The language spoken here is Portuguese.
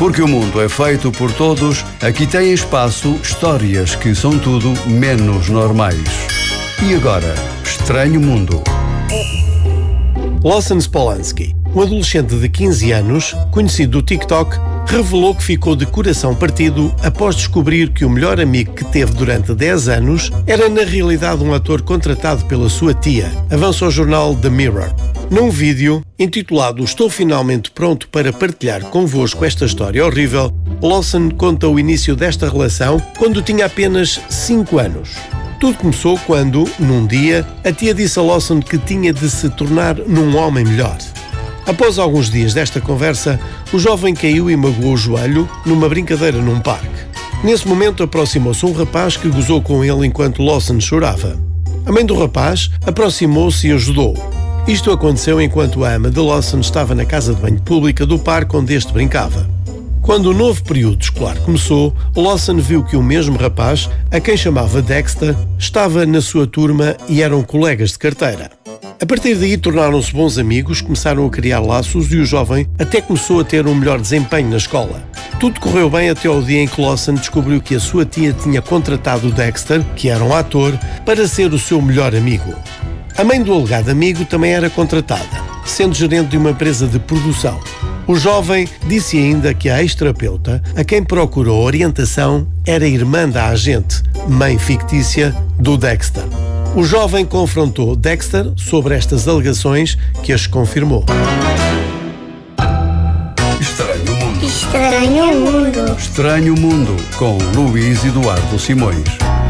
Porque o mundo é feito por todos, aqui tem espaço histórias que são tudo menos normais. E agora, Estranho Mundo. Lawson Spolansky, um adolescente de 15 anos, conhecido do TikTok, revelou que ficou de coração partido após descobrir que o melhor amigo que teve durante 10 anos era na realidade um ator contratado pela sua tia, avança o jornal The Mirror. Num vídeo intitulado "Estou finalmente pronto para partilhar convosco esta história horrível", Lawson conta o início desta relação quando tinha apenas 5 anos. Tudo começou quando, num dia, a tia disse a Lawson que tinha de se tornar num homem melhor. Após alguns dias desta conversa, o jovem caiu e magoou o joelho numa brincadeira num parque. Nesse momento aproximou-se um rapaz que gozou com ele enquanto Lawson chorava. A mãe do rapaz aproximou-se e ajudou. Isto aconteceu enquanto a ama de Lawson estava na casa de banho pública do parque onde este brincava. Quando o novo período escolar começou, Lawson viu que o mesmo rapaz, a quem chamava Dexter, estava na sua turma e eram colegas de carteira. A partir daí tornaram-se bons amigos, começaram a criar laços e o jovem até começou a ter um melhor desempenho na escola. Tudo correu bem até ao dia em que Lawson descobriu que a sua tia tinha contratado Dexter, que era um ator, para ser o seu melhor amigo. A mãe do alegado amigo também era contratada, sendo gerente de uma empresa de produção. O jovem disse ainda que a ex-terapeuta, a quem procurou orientação, era irmã da agente, mãe fictícia do Dexter. O jovem confrontou Dexter sobre estas alegações, que as confirmou. Estranho Mundo. Estranho Mundo. Estranho Mundo, com Luís Eduardo Simões.